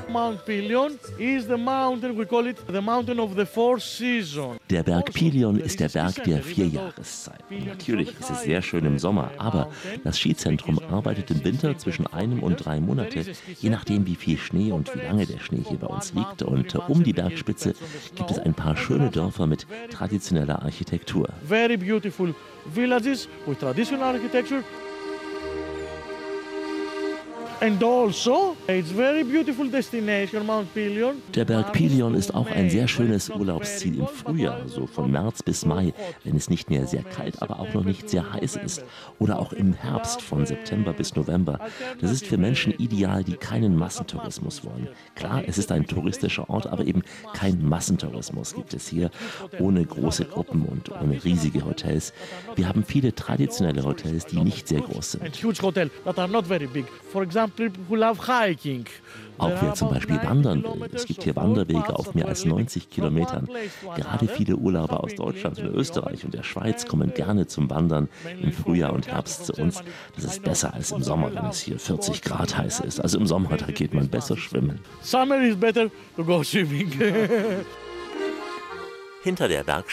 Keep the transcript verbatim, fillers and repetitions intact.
Mount Pelion is the mountain, we call it the mountain of the four seasons. Der Berg Pelion ist der Berg der vier Jahreszeiten. Natürlich ist es sehr schön im Sommer, aber das Skizentrum arbeitet im Winter zwischen einem und drei Monate, je nachdem wie viel Schnee und wie lange der Schnee hier bei uns liegt. Und um die Bergspitze gibt es ein paar schöne Dörfer mit traditioneller Architektur. Very beautiful villages with traditional architecture. And also, it's very beautiful destination, Mount Pelion. Der Berg Pelion ist auch ein sehr schönes Urlaubsziel im Frühjahr, so von März bis Mai, wenn es nicht mehr sehr kalt, aber auch noch nicht sehr heiß ist. Oder auch im Herbst von September bis November. Das ist für Menschen ideal, die keinen Massentourismus wollen. Klar, es ist ein touristischer Ort, aber eben kein Massentourismus gibt es hier, ohne große Gruppen und ohne riesige Hotels. Wir haben viele traditionelle Hotels, die nicht sehr groß sind. And huge hotels that are not very big. For example, people who love hiking. Auch wer zum Beispiel wandern will. Es gibt hier Wanderwege auf mehr als neunzig Kilometern. Gerade viele Urlauber aus Deutschland und Österreich und der Schweiz kommen gerne zum Wandern im Frühjahr und Herbst zu uns. Das ist besser als im Sommer, wenn es hier vierzig Grad heiß ist. Also im Sommer, da geht man besser schwimmen. Summer is better to go swimming. Hinter der Berg